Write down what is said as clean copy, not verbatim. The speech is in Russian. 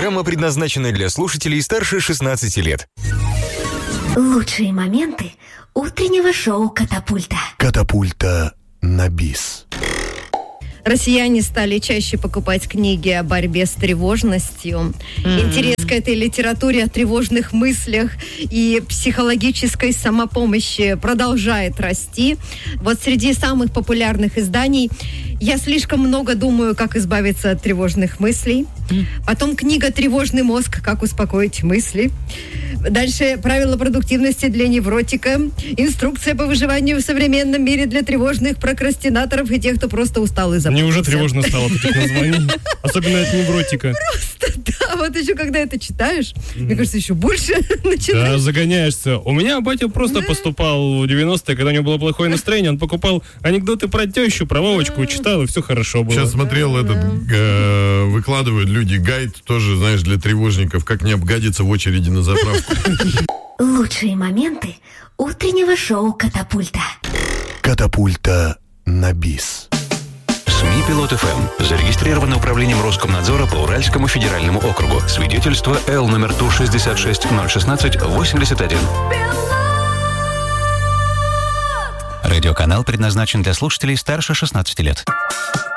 Программа предназначена для слушателей старше 16 лет. Лучшие моменты утреннего шоу «Катапульта». Катапульта на бис. Россияне стали чаще покупать книги о борьбе с тревожностью. Интерес к этой литературе о тревожных мыслях и психологической самопомощи продолжает расти. Вот среди самых популярных изданий «Я слишком много думаю, как избавиться от тревожных мыслей». Потом книга «Тревожный мозг. Как успокоить мысли». Дальше «Правила продуктивности для невротика». Инструкция по выживанию в современном мире для тревожных прокрастинаторов и тех, кто просто устал и запутался. Мне уже тревожно стало от этих названий. Особенно от невротика. Просто, да, вот еще когда это читаешь, мне кажется, еще больше начинаешь. Да, загоняешься. У меня батя просто поступал в 90-е, когда у него было плохое настроение, он покупал анекдоты про тещу, про Вовочку, читал, и все хорошо было. Сейчас смотрел выкладывают люди гайд, тоже, знаешь, для тревожников, как не обгадиться в очереди на заправку. Лучшие моменты утреннего шоу «Катапульта». Катапульта на бис. СМИ «Пилот ФМ» зарегистрировано управлением Роскомнадзора по Уральскому федеральному округу. Свидетельство Л номер ТУ 66016-81. Радиоканал предназначен для слушателей старше 16 лет.